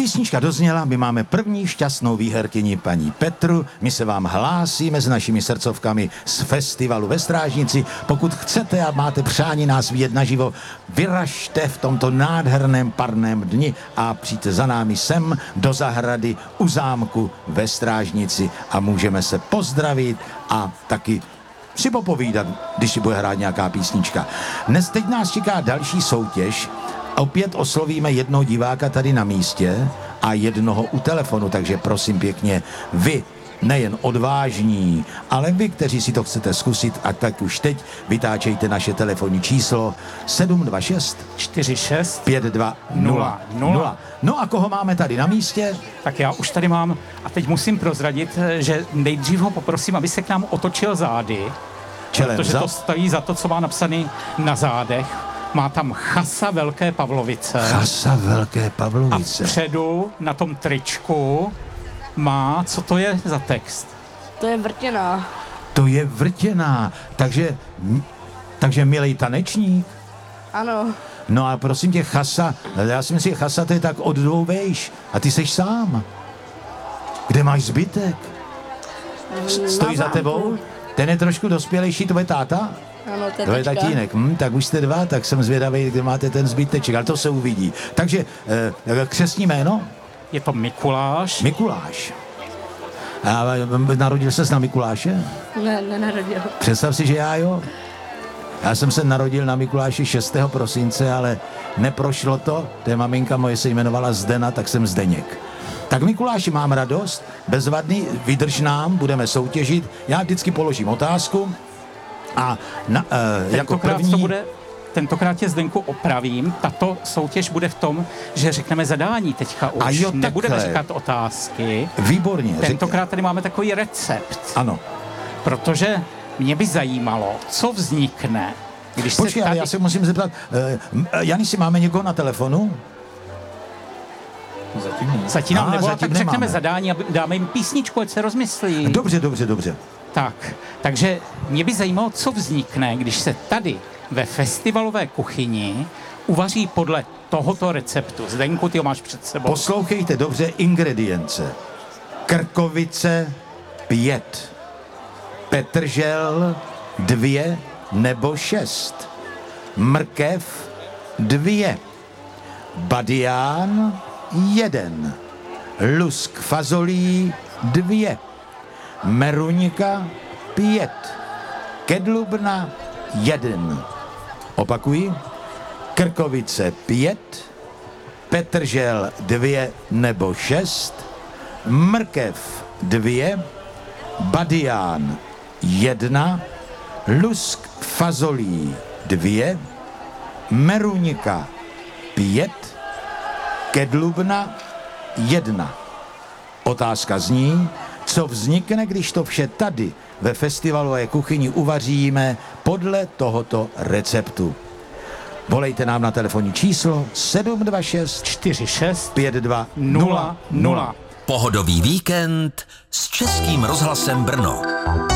Písnička dozněla, my máme první šťastnou výherkyni paní Petru, my se vám hlásíme s našimi srdcovkami z festivalu ve Strážnici. Pokud chcete a máte přání nás vidět naživo, vyražte v tomto nádherném parném dni a přijďte za námi sem do zahrady u zámku ve Strážnici a můžeme se pozdravit a taky si popovídat, když si bude hrát nějaká písnička. Teď nás čeká další soutěž. Opět oslovíme jednoho diváka tady na místě a jednoho u telefonu, takže prosím pěkně, vy nejen odvážní, ale vy, kteří si to chcete zkusit, a tak už teď vytáčejte naše telefonní číslo 726 46 5200. No a koho máme tady na místě? Tak já už tady mám, a teď musím prozradit, že nejdřív ho poprosím, aby se k nám otočil zády, protože to stojí za to, co má napsaný na zádech. Má tam Chasa Velké Pavlovice. Chasa Velké Pavlovice. A vpředu na tom tričku má, co to je za text? To je Vrtěná. To je Vrtěná, takže milej tanečník. Ano. No a prosím tě, Chasa, já si myslím, že Chasa to je tak od dvou vejš a ty seš sám. Kde máš zbytek? Stojí za tebou? Ten je trošku dospělejší, to je táta? Ano, to je tatínek. Tak už jste dva, tak jsem zvědavý, kde máte ten zbyteček, ale to se uvidí. Takže křestní jméno? Je to Mikuláš. Mikuláš. A narodil ses na Mikuláše? Ne, nenarodil. Představ si, že já jo. Já jsem se narodil na Mikuláši 6. prosince, ale neprošlo to. To je maminka moje, se jmenovala Zdena, tak jsem Zdeněk. Tak Mikuláši, mám radost, bezvadný, vydrž nám, budeme soutěžit. Já vždycky položím otázku a jako první... Tentokrát tě, Zdenku, opravím. Tato soutěž bude v tom, že řekneme zadání teďka už. A jo, nebudeme říkat otázky. Výborně. Tentokrát tady máme takový recept. Ano. Protože mě by zajímalo, co vznikne, když Počkej, ale já se musím zeptat, Jani, si máme někoho na telefonu? Zatím nám nebylo, tak řekneme zadání a dáme jim písničku, ať se rozmyslí. Dobře. Takže mě by zajímalo, co vznikne, když se tady ve festivalové kuchyni uvaří podle tohoto receptu. Zdenku, ty ho máš před sebou. Poslouchejte dobře ingredience. Krkovice 5, petržel 2 nebo 6, mrkev 2, badián 1, lusk fazolí 2, meruňka 5, kedlubna 1. Opakuji. Krkovice 5, petržel 2 nebo 6, mrkev 2, badián 1, lusk fazolí 2, meruňka 5, kedlubna 1. Otázka zní, co vznikne, když to vše tady ve festivalové kuchyni uvaříme podle tohoto receptu. Volejte nám na telefonní číslo 726 46 5200. Pohodový víkend s Českým rozhlasem Brno.